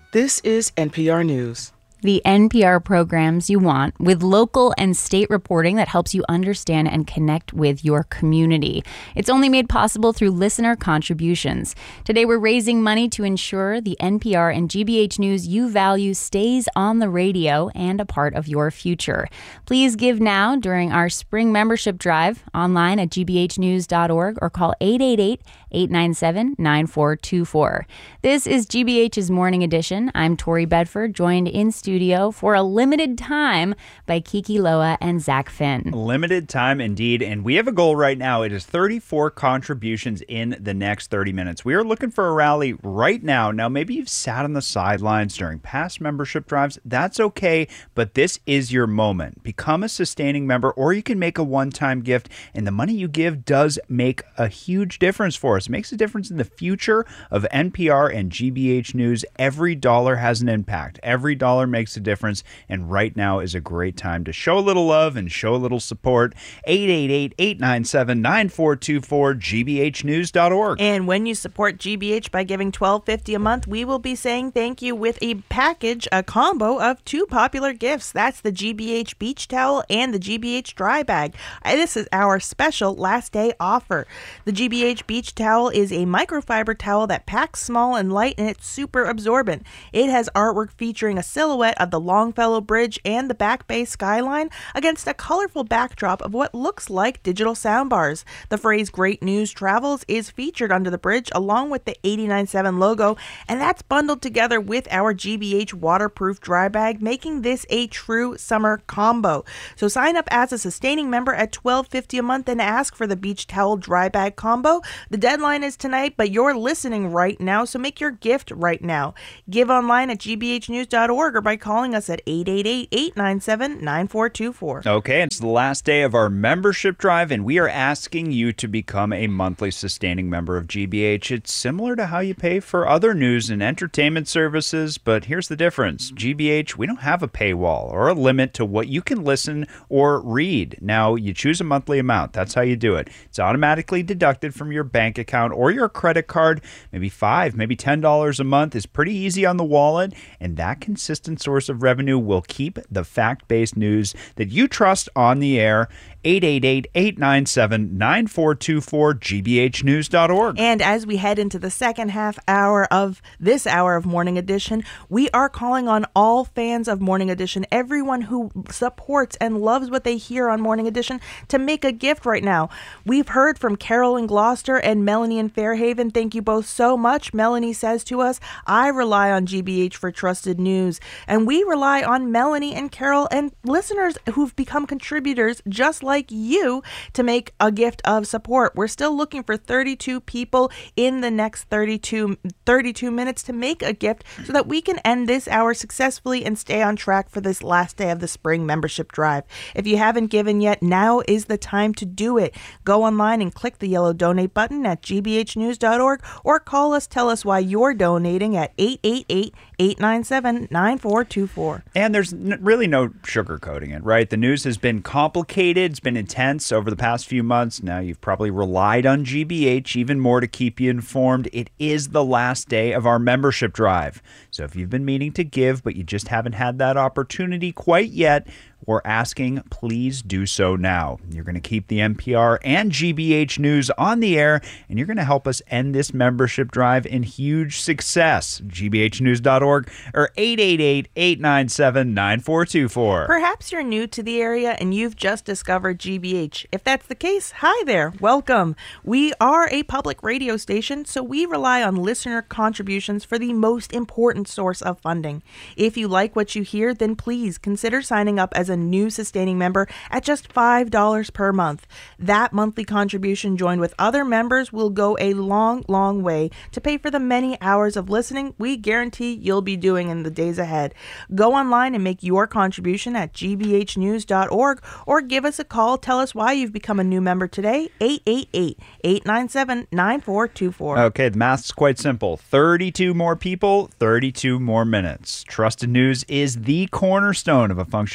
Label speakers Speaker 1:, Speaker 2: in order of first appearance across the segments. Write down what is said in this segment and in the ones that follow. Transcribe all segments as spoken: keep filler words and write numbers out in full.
Speaker 1: This is N P R News.
Speaker 2: The N P R programs you want, with local and state reporting that helps you understand and connect with your community. It's only made possible through listener contributions. Today we're raising money to ensure the N P R and G B H News you value stays on the radio and a part of your future. Please give now during our spring membership drive online at g b h news dot org or call eight eight eight, eight nine seven, nine four two four. This is G B H's Morning Edition. I'm Tori Bedford, joined in studio for a limited time by Kiki Loa and Zach Finn.
Speaker 3: Limited time indeed, and we have a goal right now. It is thirty-four contributions in the next thirty minutes. We are looking for a rally right now. Now, maybe you've sat on the sidelines during past membership drives. That's okay, but this is your moment. Become a sustaining member, or you can make a one-time gift, and the money you give does make a huge difference for us. It makes a difference in the future of N P R and G B H News. Every dollar has an impact. Every dollar makes a difference, and right now is a great time to show a little love and show a little support. eight eight eight, eight nine seven, nine four two four, g b h news dot org.
Speaker 4: And when you support G B H by giving twelve fifty a month, we will be saying thank you with a package, a combo of two popular gifts. That's the G B H beach towel and the G B H dry bag. This is our special last day offer. The G B H beach towel is a microfiber towel that packs small and light, and it's super absorbent. It has artwork featuring a silhouette of the Longfellow Bridge and the Back Bay skyline against a colorful backdrop of what looks like digital soundbars. The phrase "Great News Travels" is featured under the bridge along with the eighty-nine point seven logo, and that's bundled together with our G B H waterproof dry bag, making this a true summer combo. So sign up as a sustaining member at twelve fifty a month and ask for the beach towel dry bag combo. The deadline is tonight, but you're listening right now, so make your gift right now. Give online at g b h news dot org or by calling us at eight eight eight, eight nine seven, nine four two four.
Speaker 3: Okay, it's the last day of our membership drive, and we are asking you to become a monthly sustaining member of G B H. It's similar to how you pay for other news and entertainment services, but here's the difference. G B H, we don't have a paywall or a limit to what you can listen or read. Now, you choose a monthly amount. That's how you do it. It's automatically deducted from your bank account or your credit card. Maybe five, maybe ten dollars a month is pretty easy on the wallet, and that consistent source of revenue will keep the fact-based news that you trust on the air. eight eight eight, eight nine seven, nine four two four, g b h news dot org.
Speaker 4: And as we head into the second half hour of this hour of Morning Edition, we are calling on all fans of Morning Edition, everyone who supports and loves what they hear on Morning Edition, to make a gift right now. We've heard from Carol in Gloucester and Melanie in Fairhaven. Thank you both so much. Melanie says to us, "I rely on G B H for trusted news." And we rely on Melanie and Carol and listeners who've become contributors just like you to make a gift of support. We're still looking for thirty-two people in the next thirty-two, thirty-two minutes to make a gift so that we can end this hour successfully and stay on track for this last day of the spring membership drive. If you haven't given yet, now is the time to do it. Go online and click the yellow donate button at g b h news dot org or call us, tell us why you're donating at eight eight eight, eight nine seven, nine four two four.
Speaker 3: And there's n- really no sugarcoating it, right? The news has been complicated. It's been intense over the past few months. Now you've probably relied on G B H even more to keep you informed. It is the last day of our membership drive. So if you've been meaning to give, but you just haven't had that opportunity quite yet, we're asking, please do so now. You're going to keep the N P R and G B H News on the air, and you're going to help us end this membership drive in huge success. g b h news dot org or eight eight eight, eight nine seven, nine four two four.
Speaker 4: Perhaps you're new to the area and you've just discovered G B H. If that's the case, hi there. Welcome. We are a public radio station, so we rely on listener contributions for the most important source of funding. If you like what you hear, then please consider signing up as a new sustaining member at just five dollars per month. That monthly contribution, joined with other members, will go a long, long way to pay for the many hours of listening we guarantee you'll be doing in the days ahead. Go online and make your contribution at g b h news dot org or give us a call. Tell us why you've become a new member today. eight eight eight, eight nine seven, nine four two four.
Speaker 3: Okay, the math's quite simple. thirty-two more people, thirty-two more minutes. Trusted news is the cornerstone of a functioning democracy.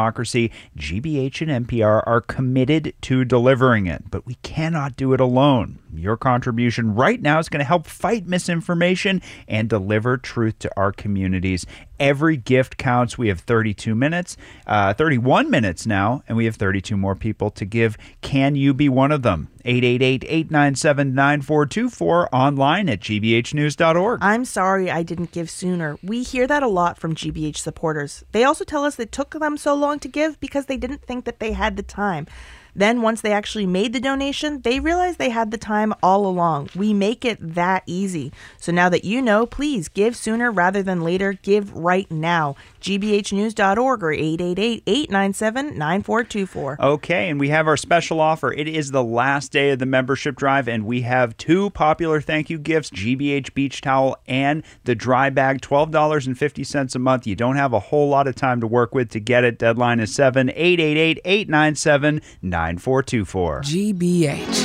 Speaker 3: democracy. G B H and N P R are committed to delivering it, but we cannot do it alone. Your contribution right now is going to help fight misinformation and deliver truth to our communities. Every gift counts. We have thirty-two minutes, uh, thirty-one minutes now, and we have thirty-two more people to give. Can you be one of them? eight eight eight, eight nine seven, nine four two four, online at g b h news dot org.
Speaker 4: I'm sorry I didn't give sooner. We hear that a lot from G B H supporters. They also tell us it took them so long to give because they didn't think that they had the time. Then once they actually made the donation, they realized they had the time all along. We make it that easy. So now that you know, please give sooner rather than later. Give right now. g b h news dot org or eight eight eight, eight nine seven, nine four two four.
Speaker 3: Okay, and we have our special offer. It is the last day of the membership drive, and we have two popular thank you gifts, G B H Beach Towel and the Dry Bag, twelve dollars and fifty cents a month. You don't have a whole lot of time to work with to get it. Deadline is seven, eight eight eight, eight nine seven, nine four two four.
Speaker 1: G B H.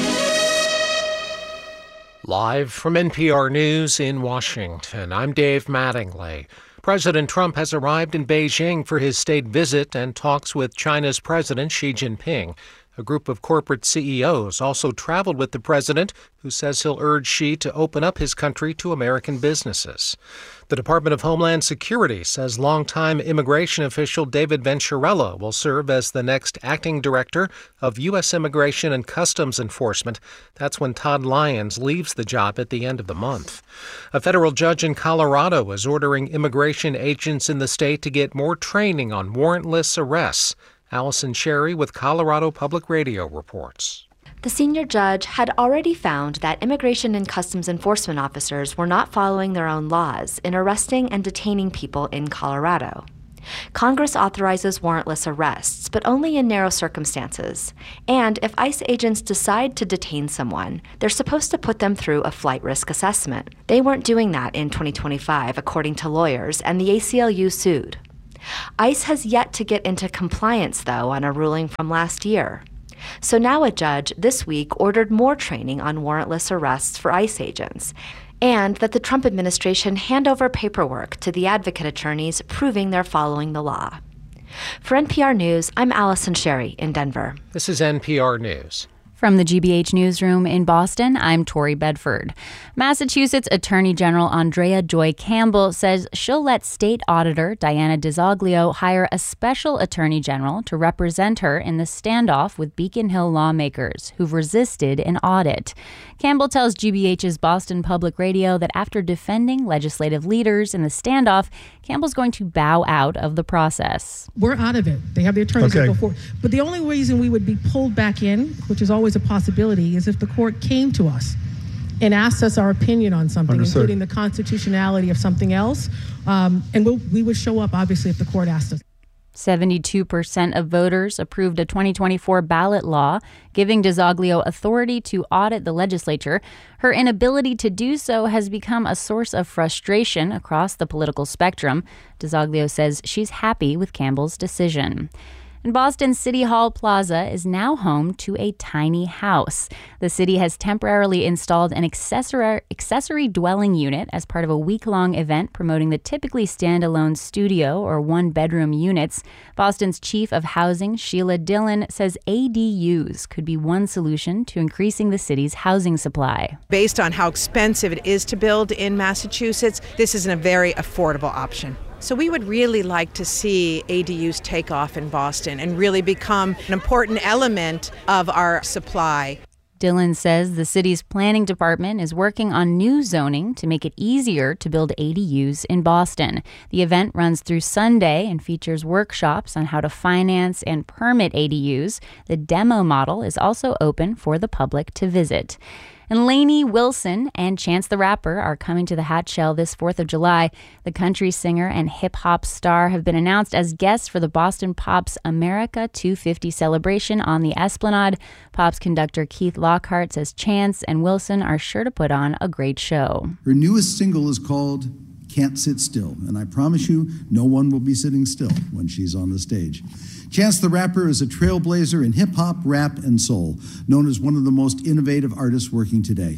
Speaker 5: Live from N P R News in Washington, I'm Dave Mattingly. President Trump has arrived in Beijing for his state visit and talks with China's President Xi Jinping. A group of corporate C E Os also traveled with the president, who says he'll urge Xi to open up his country to American businesses. The Department of Homeland Security says longtime immigration official David Venturella will serve as the next acting director of U S Immigration and Customs Enforcement. That's when Todd Lyons leaves the job at the end of the month. A federal judge in Colorado is ordering immigration agents in the state to get more training on warrantless arrests. Allison Sherry with Colorado Public Radio reports.
Speaker 6: The senior judge had already found that immigration and customs enforcement officers were not following their own laws in arresting and detaining people in Colorado. Congress authorizes warrantless arrests, but only in narrow circumstances. And if ICE agents decide to detain someone, they're supposed to put them through a flight risk assessment. They weren't doing that in twenty twenty-five, according to lawyers, and the A C L U sued. ICE has yet to get into compliance, though, on a ruling from last year. So now a judge this week ordered more training on warrantless arrests for ICE agents, and that the Trump administration hand over paperwork to the advocate attorneys proving they're following the law. For N P R News, I'm Allison Sherry in Denver.
Speaker 5: This is N P R News.
Speaker 2: From the G B H Newsroom in Boston, I'm Tori Bedford. Massachusetts Attorney General Andrea Joy Campbell says she'll let State Auditor Diana DiZoglio hire a special attorney general to represent her in the standoff with Beacon Hill lawmakers who've resisted an audit. Campbell tells G B H's Boston Public Radio that after defending legislative leaders in the standoff, Campbell's going to bow out of the process.
Speaker 7: We're out of it. They have the attorneys
Speaker 8: okay.
Speaker 7: that go forward. But the only reason we would be pulled back in, which is always a possibility, is if the court came to us and asked us our opinion on something,
Speaker 8: Understood.
Speaker 7: including the constitutionality of something else. Um, and we'll, we would show up, obviously, if the court asked us.
Speaker 2: seventy-two percent of voters approved a twenty twenty-four ballot law giving DiZoglio authority to audit the legislature. Her inability to do so has become a source of frustration across the political spectrum. DiZoglio says she's happy with Campbell's decision. And Boston's City Hall Plaza is now home to a tiny house. The city has temporarily installed an accessory, accessory dwelling unit as part of a week-long event promoting the typically standalone studio or one-bedroom units. Boston's Chief of Housing, Sheila Dillon, says A D Us could be one solution to increasing the city's housing supply.
Speaker 9: Based on how expensive it is to build in Massachusetts, this is a very affordable option. So we would really like to see A D Us take off in Boston and really become an important element of our supply.
Speaker 2: Dillon says the city's planning department is working on new zoning to make it easier to build A D Us in Boston. The event runs through Sunday and features workshops on how to finance and permit A D Us. The demo model is also open for the public to visit. And Lainey Wilson and Chance the Rapper are coming to the Hatch Shell this fourth of July. The country singer and hip-hop star have been announced as guests for the Boston Pops America two fifty celebration on the Esplanade. Pops conductor Keith Lockhart says Chance and Wilson are sure to put on a great show.
Speaker 10: Her newest single is called Can't Sit Still, and I promise you, no one will be sitting still when she's on the stage. Chance the Rapper is a trailblazer in hip-hop, rap, and soul, known as one of the most innovative artists working today.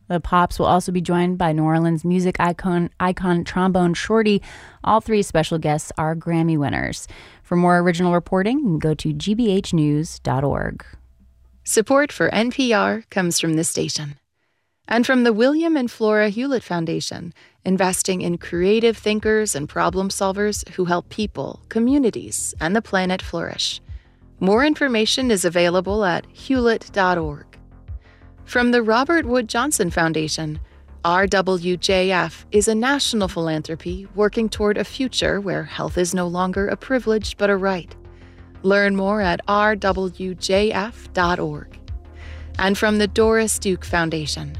Speaker 2: The Pops will also be joined by New Orleans music icon, icon Trombone Shorty. All three special guests are Grammy winners. For more original reporting, you can go to g b h news dot org.
Speaker 8: Support for N P R comes from this station. And from the William and Flora Hewlett Foundation, investing in creative thinkers and problem solvers who help people, communities, and the planet flourish. More information is available at hewlett dot org. From the Robert Wood Johnson Foundation, R W J F is a national philanthropy working toward a future where health is no longer a privilege but a right. Learn more at r w j f dot org. And from the Doris Duke Foundation.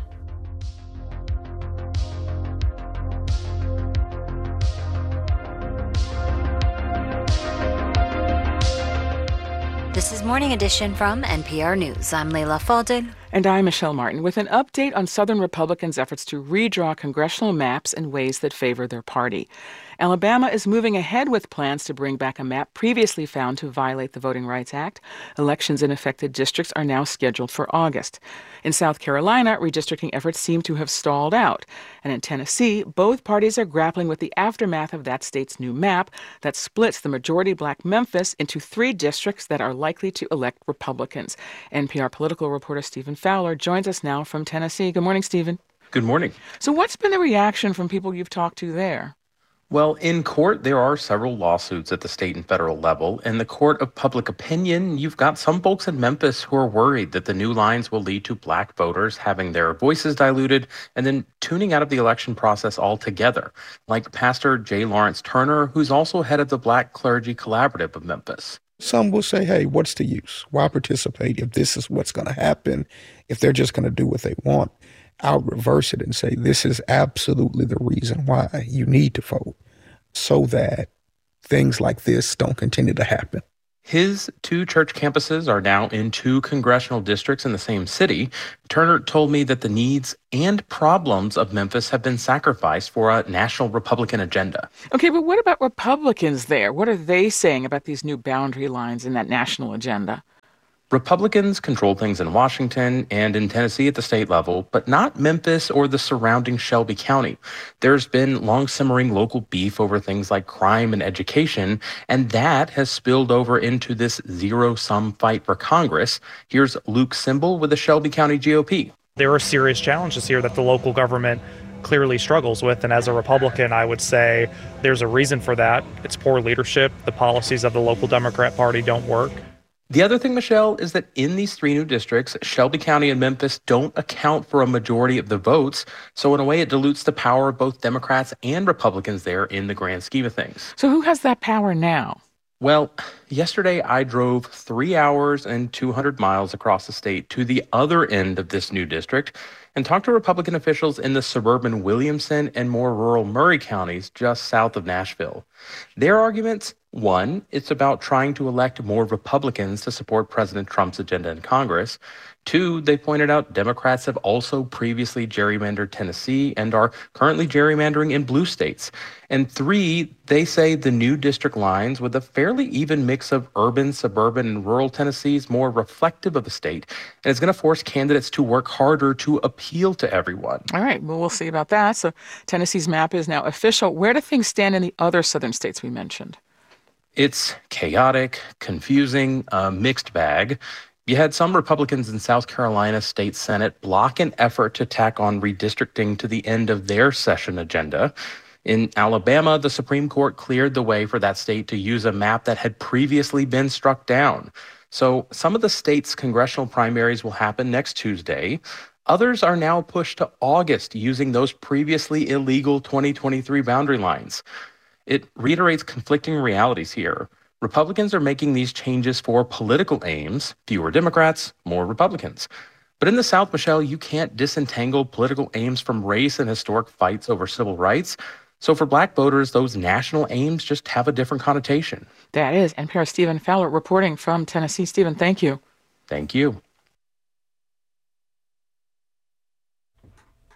Speaker 11: This is Morning Edition from N P R News. I'm Leila Fadel.
Speaker 1: And I'm Michelle Martin with an update on Southern Republicans' efforts to redraw congressional maps in ways that favor their party. Alabama is moving ahead with plans to bring back a map previously found to violate the Voting Rights Act. Elections in affected districts are now scheduled for August. In South Carolina, redistricting efforts seem to have stalled out. And in Tennessee, both parties are grappling with the aftermath of that state's new map that splits the majority-black Memphis into three districts that are likely to elect Republicans. N P R political reporter Stephen Fowler joins us now from Tennessee. Good morning, Stephen.
Speaker 12: Good morning.
Speaker 1: So what's been the reaction from people you've talked to there?
Speaker 12: Well, in court, there are several lawsuits at the state and federal level. In the court of public opinion, you've got some folks in Memphis who are worried that the new lines will lead to black voters having their voices diluted and then tuning out of the election process altogether, like Pastor J. Lawrence Turner, who's also head of the Black Clergy Collaborative of Memphis.
Speaker 13: Some will say, hey, what's the use? Why participate if this is what's going to happen, if they're just going to do what they want? I'll reverse it and say this is absolutely the reason why you need to vote, so that things like this don't continue to happen.
Speaker 12: His two church campuses are now in two congressional districts in the same city. Turner told me that the needs and problems of Memphis have been sacrificed for a national Republican agenda.
Speaker 1: Okay, but what about Republicans there? What are they saying about these new boundary lines in that national agenda?
Speaker 12: Republicans control things in Washington and in Tennessee at the state level, but not Memphis or the surrounding Shelby County. There's been long simmering local beef over things like crime and education, and that has spilled over into this zero-sum fight for Congress. Here's Luke Simbel with the Shelby County G O P.
Speaker 14: There are serious challenges here that the local government clearly struggles with, and as a Republican, I would say there's a reason for that. It's poor leadership. The policies of the local Democrat Party don't work.
Speaker 12: The other thing, Michelle, is that in these three new districts, Shelby County and Memphis don't account for a majority of the votes. So in a way, it dilutes the power of both Democrats and Republicans there in the grand scheme of things.
Speaker 1: So who has that power now?
Speaker 12: Well, yesterday I drove three hours and two hundred miles across the state to the other end of this new district and talked to Republican officials in the suburban Williamson and more rural Murray counties just south of Nashville. Their arguments: one, it's about trying to elect more Republicans to support President Trump's agenda in Congress. Two, they pointed out Democrats have also previously gerrymandered Tennessee and are currently gerrymandering in blue states. And three, they say the new district lines with a fairly even mix of urban, suburban, and rural Tennessee is more reflective of the state, and it's going to force candidates to work harder to appeal to everyone.
Speaker 1: All right, well, we'll see about that. So Tennessee's map is now official. Where do things stand in the other southern states we mentioned?
Speaker 12: It's chaotic, confusing, a mixed bag. You had some Republicans in South Carolina State Senate block an effort to tack on redistricting to the end of their session agenda. In Alabama, the Supreme Court cleared the way for that state to use a map that had previously been struck down. So some of the state's congressional primaries will happen next Tuesday. Others are now pushed to August using those previously illegal twenty twenty-three boundary lines. It reiterates conflicting realities here. Republicans are making these changes for political aims: fewer Democrats, more Republicans. But in the South, Michelle, you can't disentangle political aims from race and historic fights over civil rights. So for black voters, those national aims just have a different connotation.
Speaker 1: That is N P R's Stephen Fowler reporting from Tennessee. Stephen, thank you.
Speaker 12: Thank you.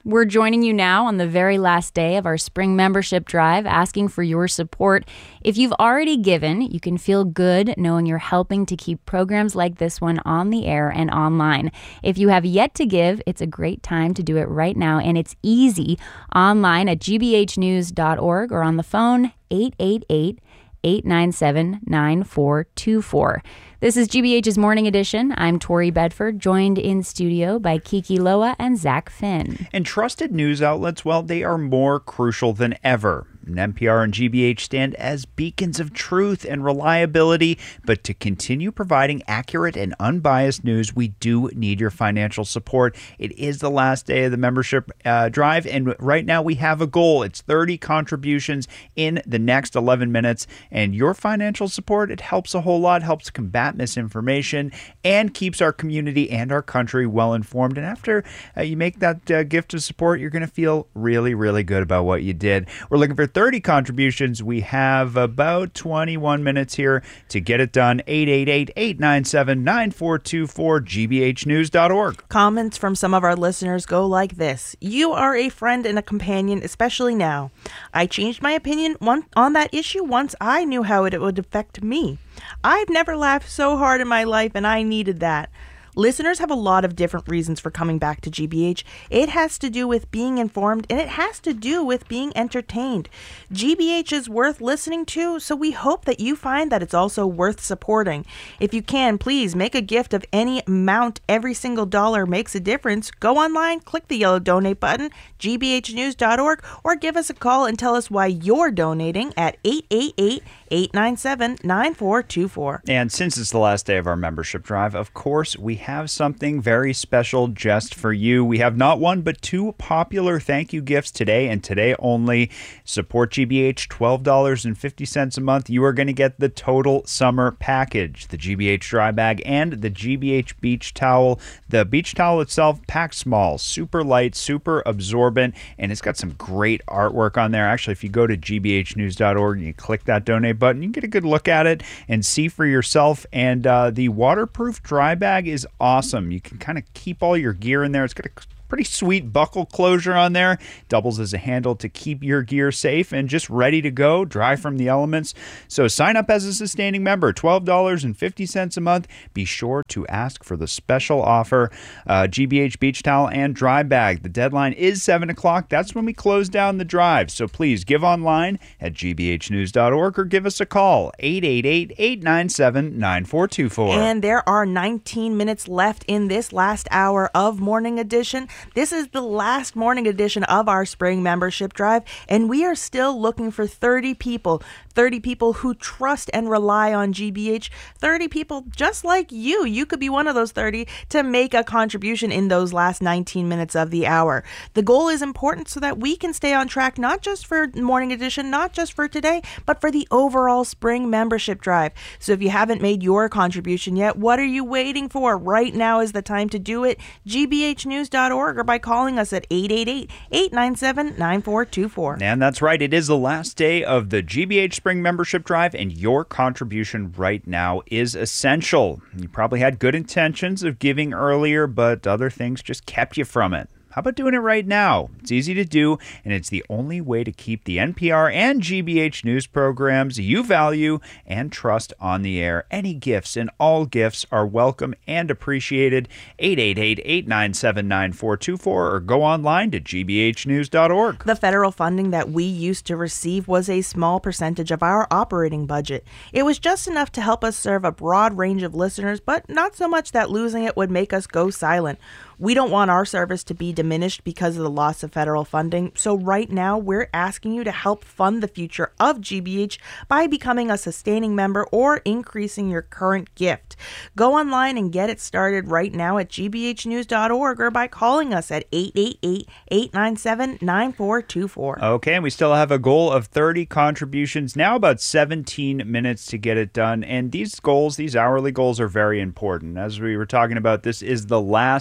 Speaker 2: We're joining you now on the very last day of our spring membership drive, asking for your support. If you've already given, you can feel good knowing you're helping to keep programs like this one on the air and online. If you have yet to give, it's a great time to do it right now, and it's easy online at g b h news dot org or on the phone eight eight eight, eight nine seven, nine four two four. This is G B H's Morning Edition. I'm Tori Bedford, joined in studio by Kiki Loa and Zach Finn.
Speaker 3: And trusted news outlets, well, they are more crucial than ever. And N P R and G B H stand as beacons of truth and reliability, but to continue providing accurate and unbiased news, we do need your financial support. It is the last day of the membership uh, drive, and right now we have a goal. It's thirty contributions in the next eleven minutes, and your financial support, it helps a whole lot, helps combat misinformation, and keeps our community and our country well informed. And after uh, you make that uh, gift of support, you're going to feel really, really good about what you did. We're looking for thirty contributions. We have about twenty-one minutes here to get it done. eight eight eight, eight nine seven, nine four two four, g b h news dot org.
Speaker 4: Comments from some of our listeners go like this. You are a friend and a companion, especially now. I changed my opinion one, on that issue once I knew how it would affect me. I've never laughed so hard in my life, and I needed that. Listeners have a lot of different reasons for coming back to G B H. It has to do with being informed, and it has to do with being entertained. G B H is worth listening to, so we hope that you find that it's also worth supporting. If you can, please make a gift of any amount. Every single dollar makes a difference. Go online, click the yellow donate button, g b h news dot org, or give us a call and tell us why you're donating at eight eight eight, eight nine seven, nine four two four.
Speaker 3: And since it's the last day of our membership drive, of course, we have something very special just for you. We have not one, but two popular thank you gifts today, and today only. Support G B H, twelve dollars and fifty cents a month. You are going to get the total summer package, the G B H dry bag and the G B H beach towel. The beach towel itself, packed small, super light, super absorbent, and it's got some great artwork on there. Actually, if you go to g b h news dot org and you click that donate button, you can get a good look at it and see for yourself. And uh, the waterproof dry bag is awesome. You can kind of keep all your gear in there. It's got a pretty sweet buckle closure on there. Doubles as a handle to keep your gear safe and just ready to go, dry from the elements. So sign up as a sustaining member, twelve dollars and fifty cents a month. Be sure to ask for the special offer, uh, G B H beach towel and dry bag. The deadline is seven o'clock. That's when we close down the drive. So please give online at g b h news dot org or give us a call, eight eight eight, eight nine seven, nine four two four.
Speaker 4: And there are nineteen minutes left in this last hour of Morning Edition. This is the last morning edition of our spring membership drive, and we are still looking for thirty people. thirty people who trust and rely on G B H. thirty people just like you. You could be one of those thirty to make a contribution in those last nineteen minutes of the hour. The goal is important so that we can stay on track, not just for Morning Edition, not just for today, but for the overall spring membership drive. So if you haven't made your contribution yet, what are you waiting for? Right now is the time to do it. g b h news dot org or by calling us at eight eight eight, eight nine seven, nine four two four.
Speaker 3: And that's right. It is the last day of the G B H Spring Membership Drive, and your contribution right now is essential. You probably had good intentions of giving earlier, but other things just kept you from it. How about doing it right now? It's easy to do, and it's the only way to keep the N P R and G B H news programs you value and trust on the air. Any gifts and all gifts are welcome and appreciated. eight eight eight, eight nine seven, nine four two four or go online to g b h news dot org.
Speaker 4: The federal funding that we used to receive was a small percentage of our operating budget. It was just enough to help us serve a broad range of listeners, but not so much that losing it would make us go silent. We don't want our service to be diminished because of the loss of federal funding, so right now we're asking you to help fund the future of G B H by becoming a sustaining member or increasing your current gift. Go online and get it started right now at g b h news dot org or by calling us at eight eight eight, eight nine seven, nine four two four.
Speaker 3: Okay, and we still have a goal of thirty contributions, now about seventeen minutes to get it done, and these goals, these hourly goals are very important. As we were talking about, this is the last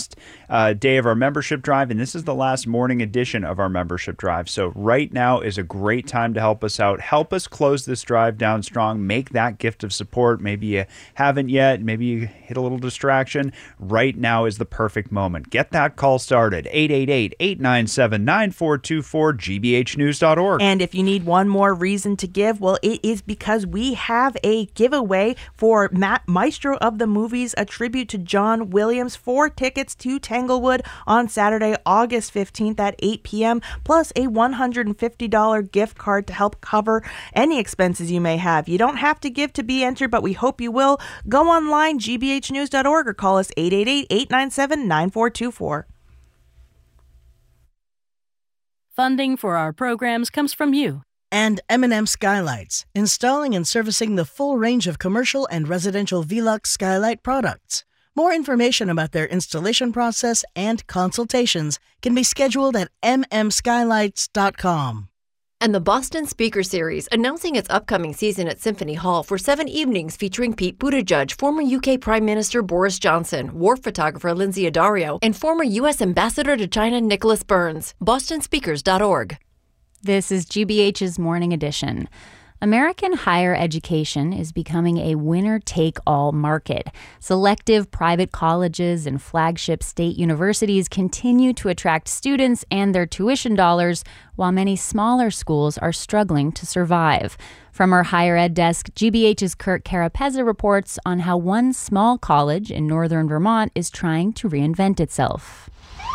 Speaker 3: uh, day of our membership drive, and this is the last morning edition of our membership drive. So right now is a great time to help us out. Help us close this drive down strong. Make that gift of support. Maybe you haven't yet. Maybe you hit a little distraction. Right now is the perfect moment. Get that call started. eight eight eight, eight nine seven, nine four two four, G B H news dot org.
Speaker 4: And if you need one more reason to give, well, it is because we have a giveaway for Matt Maestro of the Movies, a tribute to John Williams. Four tickets to Tanglewood on Saturday, August fifteenth at eight p.m., plus a one hundred fifty dollars gift card to help cover any expenses you may have. You don't have to give to be entered, but we hope you will. Go online, G B H news dot org, or call us eight eight eight, eight nine seven, nine four two four.
Speaker 15: Funding for our programs comes from you.
Speaker 16: And M and M Skylights, installing and servicing the full range of commercial and residential Velux skylight products. More information about their installation process and consultations can be scheduled at m m skylights dot com.
Speaker 17: And the Boston Speaker Series, announcing its upcoming season at Symphony Hall for seven evenings featuring Pete Buttigieg, former U K Prime Minister Boris Johnson, war photographer Lindsay Addario, and former U S Ambassador to China Nicholas Burns. boston speakers dot org.
Speaker 2: This is G B H's Morning Edition. American higher education is becoming a winner-take-all market. Selective private colleges and flagship state universities continue to attract students and their tuition dollars, while many smaller schools are struggling to survive. From our higher ed desk, G B H's Kurt Carapezza reports on how one small college in northern Vermont is trying to reinvent itself.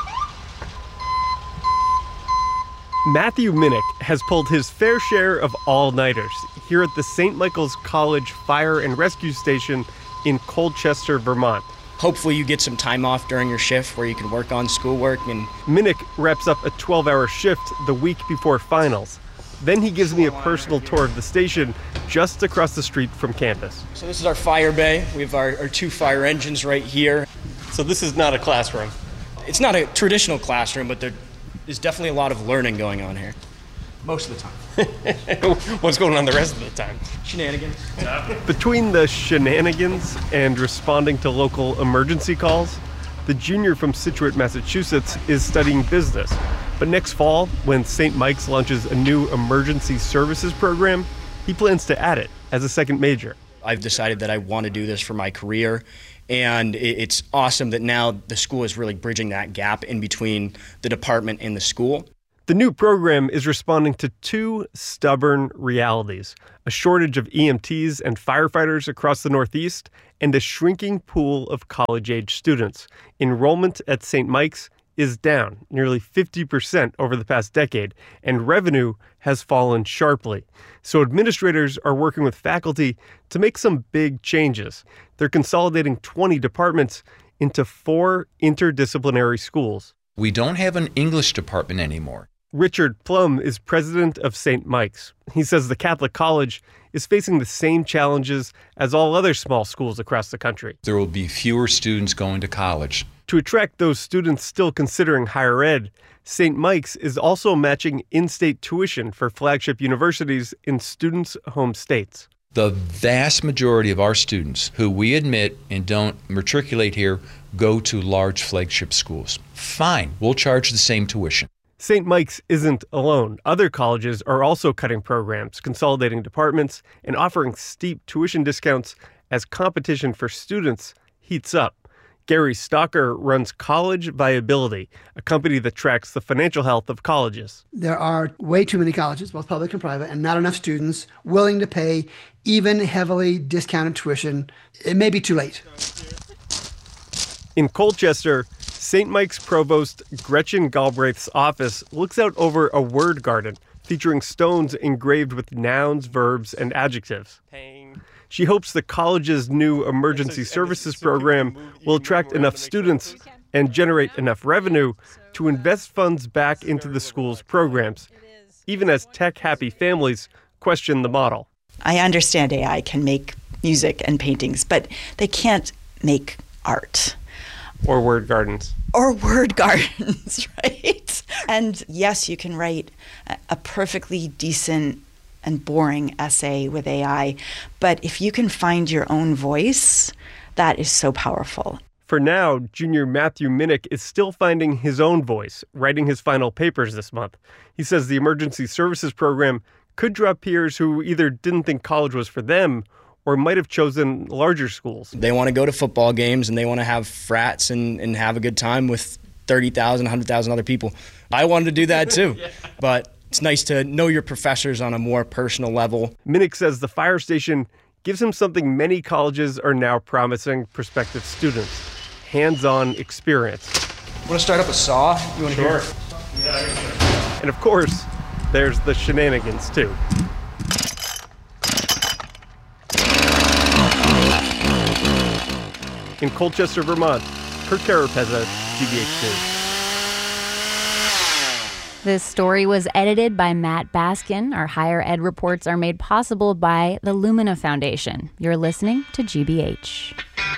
Speaker 18: Matthew Minnick has pulled his fair share of all-nighters here at the Saint Michael's College Fire and Rescue Station in Colchester, Vermont.
Speaker 19: Hopefully you get some time off during your shift where you can work on schoolwork. And
Speaker 18: Minnick wraps up a twelve-hour shift the week before finals. Then he gives me a personal tour of the station just across the street from campus.
Speaker 19: So this is our fire bay. We have our, our two fire engines right here.
Speaker 18: So this is not a classroom?
Speaker 19: It's not a traditional classroom, but there There's definitely a lot of learning going on here. Most of the time.
Speaker 18: What's going on the rest of the time?
Speaker 19: Shenanigans.
Speaker 18: Between the shenanigans and responding to local emergency calls, the junior from Scituate, Massachusetts is studying business. But next fall, when Saint Mike's launches a new emergency services program, he plans to add it as a second major.
Speaker 19: I've decided that I want to do this for my career. And it's awesome that now the school is really bridging that gap in between the department and the school.
Speaker 18: The new program is responding to two stubborn realities: a shortage of E M Ts and firefighters across the Northeast, and a shrinking pool of college-age students. Enrollment at Saint Mike's is down nearly fifty percent over the past decade, and revenue has fallen sharply. So administrators are working with faculty to make some big changes. They're consolidating twenty departments into four interdisciplinary schools.
Speaker 20: We don't have an English department anymore.
Speaker 18: Richard Plum is president of Saint Mike's. He says the Catholic college is facing the same challenges as all other small schools across the country.
Speaker 20: There will be fewer students going to college.
Speaker 18: To attract those students still considering higher ed, Saint Mike's is also matching in-state tuition for flagship universities in students' home states.
Speaker 20: The vast majority of our students who we admit and don't matriculate here go to large flagship schools. Fine, we'll charge the same tuition.
Speaker 18: Saint Mike's isn't alone. Other colleges are also cutting programs, consolidating departments, and offering steep tuition discounts as competition for students heats up. Gary Stalker runs College Viability, a company that tracks the financial health of colleges.
Speaker 21: There are way too many colleges, both public and private, and not enough students willing to pay even heavily discounted tuition. It may be too late.
Speaker 18: In Colchester, Saint Mike's Provost Gretchen Galbraith's office looks out over a word garden featuring stones engraved with nouns, verbs, and adjectives. She hopes the college's new emergency services program will attract enough students and generate enough revenue to invest funds back into the school's programs, even as tech-happy families question the model.
Speaker 22: I understand A I can make music and paintings, but they can't make art.
Speaker 18: Or word gardens.
Speaker 22: Or word gardens, right? And yes, you can write a perfectly decent and boring essay with A I, but if you can find your own voice, that is so powerful.
Speaker 18: For now, junior Matthew Minnick is still finding his own voice, writing his final papers this month. He says the emergency services program could draw peers who either didn't think college was for them or might have chosen larger schools.
Speaker 19: They want to go to football games and they want to have frats and, and have a good time with thirty thousand, one hundred thousand other people. I wanted to do that too, yeah. But it's nice to know your professors on a more personal level.
Speaker 18: Minnick says the fire station gives him something many colleges are now promising prospective students, hands-on experience.
Speaker 19: Want to start up a saw? You want to
Speaker 18: Sure.
Speaker 19: hear?
Speaker 18: And of course, there's the shenanigans too. In Colchester, Vermont, Kurt Carapezza, G B H News.
Speaker 2: This story was edited by Matt Baskin. Our higher ed reports are made possible by the Lumina Foundation. You're listening to G B H.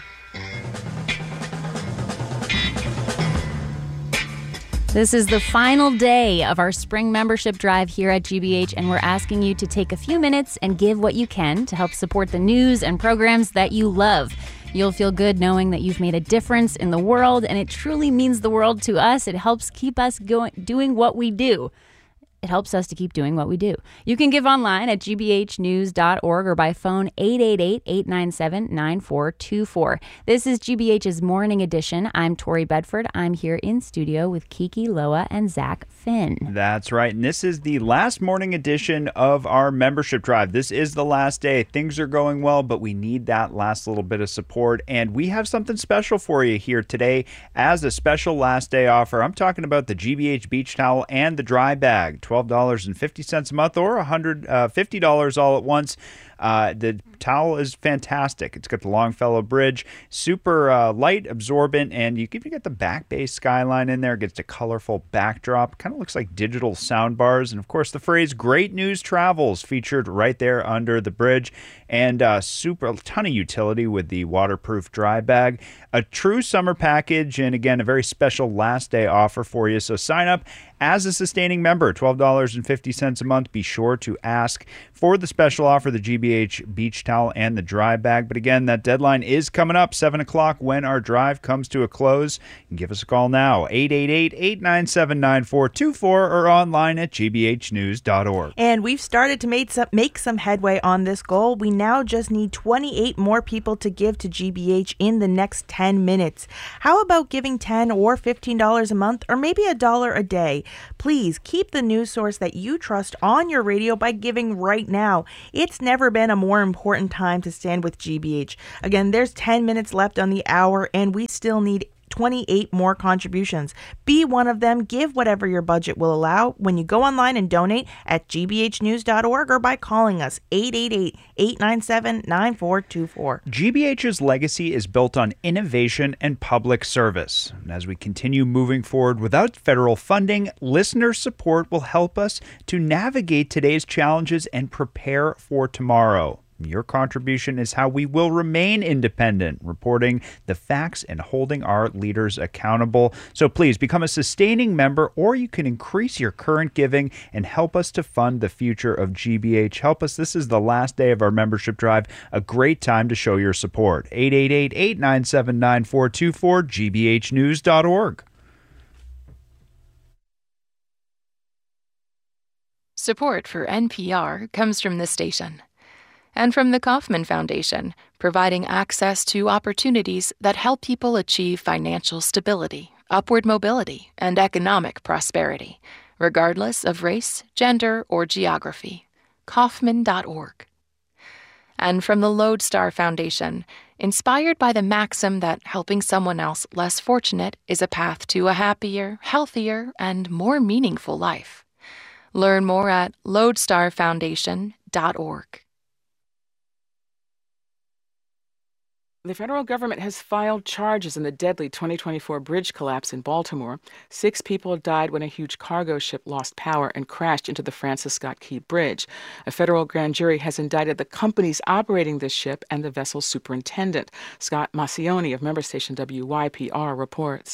Speaker 2: This is the final day of our spring membership drive here at G B H, and we're asking you to take a few minutes and give what you can to help support the news and programs that you love. You'll feel good knowing that you've made a difference in the world, and it truly means the world to us. It helps keep us going, doing what we do. It helps us to keep doing what we do. You can give online at g b h news dot org or by phone eight eight eight, eight nine seven, nine four two four. This is G B H's Morning Edition. I'm Tori Bedford. I'm here in studio with Kiki Loa and Zach Finn.
Speaker 3: That's right. And this is the last morning edition of our membership drive. This is the last day. Things are going well, but we need that last little bit of support. And we have something special for you here today as a special last day offer. I'm talking about the G B H beach towel and the dry bag. twelve dollars and fifty cents a month or one hundred fifty dollars all at once. Uh, the towel is fantastic. It's got the Longfellow Bridge, super uh, light, absorbent, and you can get the back bay skyline in there. It gets a colorful backdrop. Kind of looks like digital sound bars. And, of course, the phrase Great News Travels featured right there under the bridge. And uh, super a ton of utility with the waterproof dry bag. A true summer package, and, again, a very special last day offer for you. So sign up as a sustaining member, twelve dollars and fifty cents a month. Be sure to ask for the special offer, the G B H beach towel and the dry bag. But again, that deadline is coming up, seven o'clock, when our drive comes to a close. And give us a call now, eight eight eight, eight nine seven, nine four two four, or online at g b h news dot org.
Speaker 4: And we've started to make some, make some headway on this goal. We now just need twenty-eight more people to give to G B H in the next ten minutes. How about giving ten dollars or fifteen dollars a month, or maybe a dollar a day? Please keep the news source that you trust on your radio by giving right now. It's never been a more important time to stand with G B H. Again, there's ten minutes left on the hour, and we still need twenty-eight more contributions. Be one of them. Give whatever your budget will allow when you go online and donate at g b h news dot org or by calling us eight eight eight, eight nine seven, nine four two four.
Speaker 3: G B H's legacy is built on innovation and public service. And as we continue moving forward without federal funding, listener support will help us to navigate today's challenges and prepare for tomorrow. Your contribution is how we will remain independent, reporting the facts and holding our leaders accountable. So please become a sustaining member, or you can increase your current giving and help us to fund the future of G B H. Help us. This is the last day of our membership drive. A great time to show your support. eight eight eight, eight nine seven, nine four two four, g b h news dot org.
Speaker 8: Support for N P R comes from this station. And from the Kauffman Foundation, providing access to opportunities that help people achieve financial stability, upward mobility, and economic prosperity, regardless of race, gender, or geography. Kauffman dot org. And from the Lodestar Foundation, inspired by the maxim that helping someone else less fortunate is a path to a happier, healthier, and more meaningful life. Learn more at lodestar foundation dot org.
Speaker 1: The federal government has filed charges in the deadly twenty twenty-four bridge collapse in Baltimore. Six people died when a huge cargo ship lost power and crashed into the Francis Scott Key Bridge. A federal grand jury has indicted the companies operating this ship and the vessel's superintendent. Scott Massioni of member station W Y P R reports.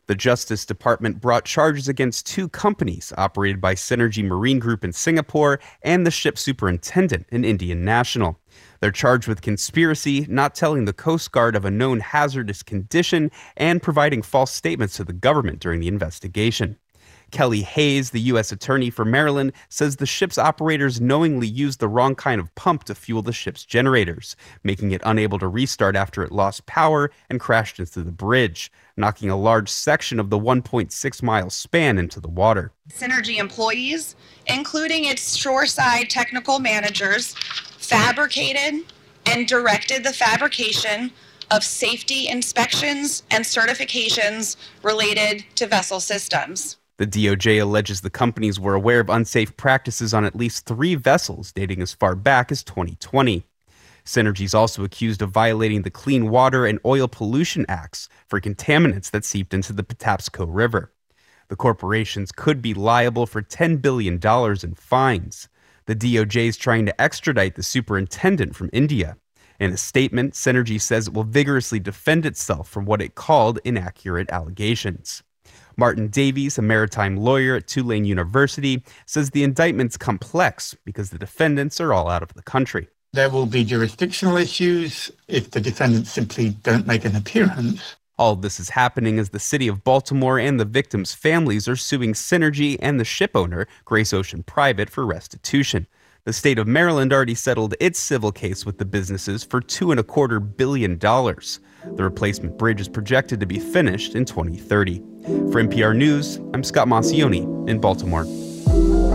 Speaker 5: The Justice Department brought charges against two companies operated by Synergy Marine Group in Singapore and the ship superintendent, an Indian national. They're charged with conspiracy, not telling the Coast Guard of a known hazardous condition, and providing false statements to the government during the investigation. Kelly Hayes, the U S attorney for Maryland, says the ship's operators knowingly used the wrong kind of pump to fuel the ship's generators, making it unable to restart after it lost power and crashed into the bridge, knocking a large section of the one point six mile span into the water.
Speaker 6: Synergy employees, including its shoreside technical managers, fabricated and directed the fabrication of safety inspections and certifications related to vessel systems.
Speaker 5: The D O J alleges the companies were aware of unsafe practices on at least three vessels dating as far back as twenty twenty. Synergy is also accused of violating the Clean Water and Oil Pollution Acts for contaminants that seeped into the Patapsco River. The corporations could be liable for ten billion dollars in fines. The D O J is trying to extradite the superintendent from India. In a statement, Synergy says it will vigorously defend itself from what it called inaccurate allegations. Martin Davies, a maritime lawyer at Tulane University, says the indictment's complex because the defendants are all out of the country.
Speaker 23: There will be jurisdictional issues if the defendants simply don't make an appearance.
Speaker 5: All of this is happening as the city of Baltimore and the victims' families are suing Synergy and the ship owner, Grace Ocean Private, for restitution. The state of Maryland already settled its civil case with the businesses for two and a quarter billion dollars. The replacement bridge is projected to be finished in twenty thirty. For N P R News, I'm Scott Maucione in Baltimore.